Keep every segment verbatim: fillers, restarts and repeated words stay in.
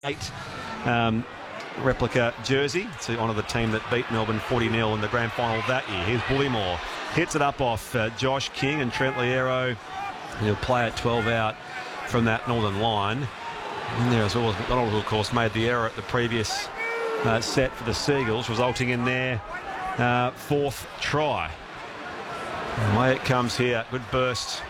eight um, replica jersey to honour the team that beat Melbourne forty nil in the grand final that year. Here's Bullymore. Hits it up off uh, Josh King and Trent Loiero. He'll play at twelve out from that northern line. And there as well as McDonald, of course, made the error at the previous uh, set for the Seagulls, resulting in their uh, fourth try. And away it comes here. Good burst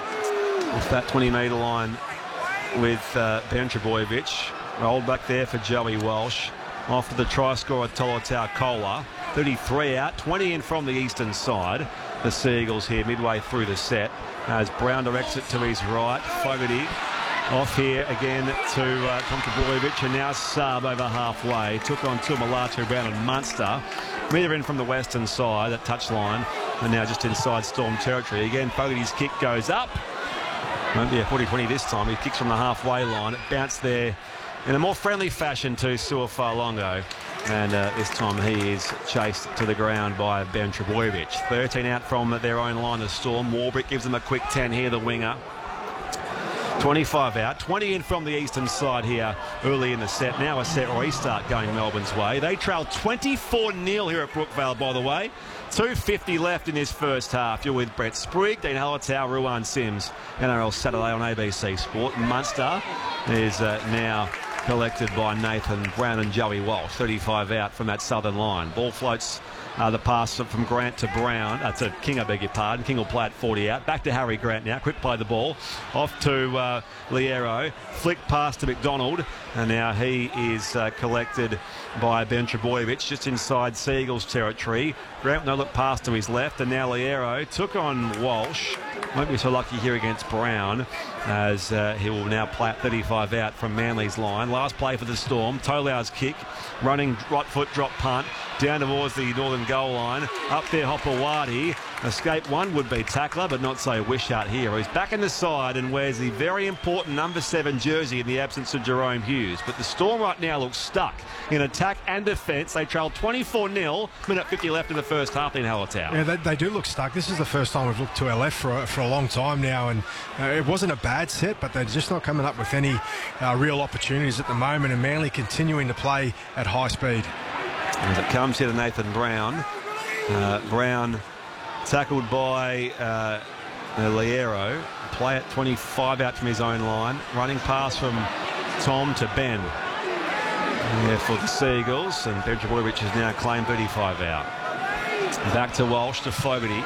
off that twenty metre line with uh, Ben Trbojevic. Rolled back there for Joey Walsh. Off to the try scorer, Tolutau Koula. thirty-three out, twenty in from the eastern side. The Seagulls here midway through the set as Brown directs it to his right. Fogarty off here again to uh, Tom Trbojevic, and now Saab over halfway. Took on Tuimolotu, Brown and Munster. Either in from the western side, that touchline, and now just inside Storm territory. Again, Fogarty's kick goes up. Won't be a forty twenty this time. He kicks from the halfway line. It bounced there in a more friendly fashion to Suafalongo. And uh, this time he is chased to the ground by Ben Trbojevic. thirteen out from their own line, the Storm. Warbrick gives them a quick ten here, the winger. twenty-five out, twenty in from the eastern side here early in the set. Now a set restart going Melbourne's way. They trail twenty-four nil here at Brookvale, by the way. two fifty left in this first half. You're with Brett Sprigg, Dean Hallertau, Ruan Sims. N R L Saturday on A B C Sport. Munster is uh, now collected by Nathan Brown and Joey Walsh. thirty-five out from that southern line. Ball floats uh, the pass from Grant to Brown. Uh, to King, I beg your pardon. King will play at forty out. Back to Harry Grant now. Quick play the ball. Off to uh, Loiero. Flick pass to McDonald. And now he is uh, collected by Ben Trbojevic just inside Seagulls territory. Grant no look pass to his left. And now Loiero took on Walsh. Won't be so lucky here against Brown as uh, he will now play at thirty-five out from Manly's line. Last play for the Storm. Tolau's kick. Running right foot drop punt. Down towards the northern goal line. Up there Hopewadi. Escape one would-be tackler, but not so Wishart here. He's back in the side and wears the very important number seven jersey in the absence of Jerome Hughes. But the Storm right now looks stuck in attack and defence. They trail twenty-four nil. Minute fifty left in the first half in Hallertau. Yeah, they, they do look stuck. This is the first time we've looked to our left for a, for a long time now, and uh, it wasn't a bad set, but they're just not coming up with any uh, real opportunities at the moment, and Manly continuing to play at high speed. As it comes here to Nathan Brown. Uh, Brown tackled by uh, Loiero. Play at twenty-five out from his own line. Running pass from Tom to Ben. Yeah, for the Seagulls, and Ben Trbojevic has now claimed thirty-five out. Back to Walsh to Fogarty.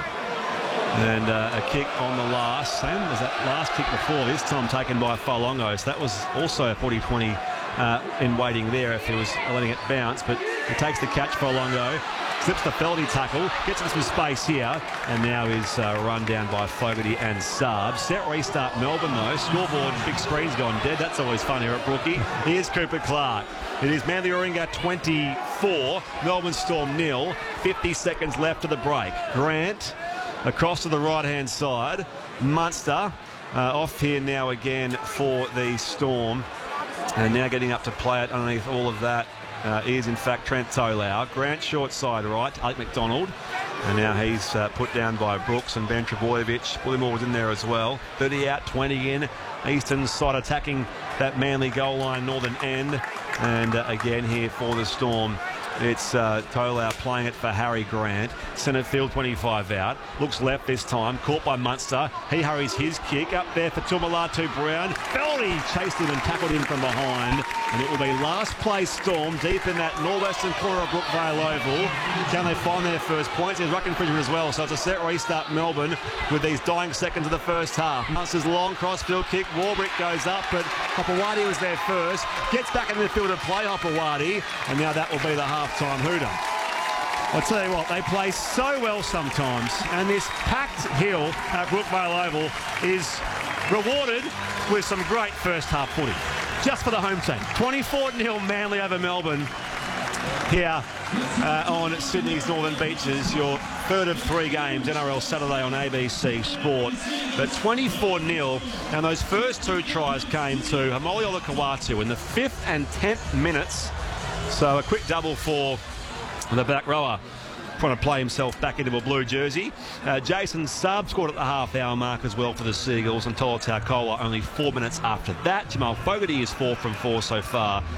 And uh, a kick on the last, same as that last kick before, this time taken by Falongo. So that was also a forty twenty uh, in waiting there if he was letting it bounce. But he takes the catch for Falongo, slips the Feldy tackle, gets into some space here, and now is uh, run down by Fogarty and Saab. Set restart Melbourne though. Scoreboard, big screen's gone dead. That's always fun here at Brookie. Here's Cooper Clark. It is Manly Warringah twenty-four, Melbourne Storm nil. fifty seconds left to the break. Grant across to the right-hand side. Munster uh, off here now again for the Storm. And now getting up to play it underneath all of that uh, is, in fact, Trent Tolau. Grant short side right, Alec McDonald. And now he's uh, put down by Brooks and Ben Trbojevic. Bullymore was in there as well. thirty out, twenty in. Eastern side attacking that Manly goal line, northern end. And uh, again here for the Storm, it's uh, Tolau playing it for Harry Grant. Centre field, twenty-five out. Looks left this time. Caught by Munster. He hurries his kick. Up there for Tuimolotu Brown. Feldy chased him and tackled him from behind. And it will be last place Storm deep in that northwestern corner of Brookvale Oval. Can they find their first points? There's ruck infringement as well. So it's a set restart Melbourne with these dying seconds of the first half. Munster's long crossfield kick. Warbrick goes up, but Hopewadi was there first. Gets back in the field to play Hopewadi. And now that will be the half time hooter. I'll tell you what, they play so well sometimes, and this packed hill at Brookvale Oval is rewarded with some great first half footy. Just for the home team. twenty-four nil Manly over Melbourne here uh, on Sydney's Northern Beaches. Your third of three games, N R L Saturday on A B C Sport. But twenty-four nil, and those first two tries came to Haumole Olakau'atu in the fifth and tenth minutes. So a quick double for the back rower, trying to play himself back into a blue jersey. Uh, Jason Saab scored at the half-hour mark as well for the Seagulls, and Tolutau Koula only four minutes after that. Jamal Fogarty is four from four so far.